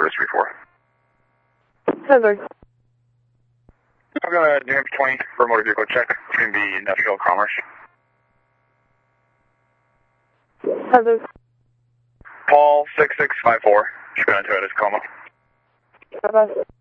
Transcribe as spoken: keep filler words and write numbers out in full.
service three four. Heather. I'm going to New Hampshire twenty for a motor vehicle check. It's going to be industrial commerce. Heather. Paul six six five four. Just going to Toyota Tacoma. Bye-bye.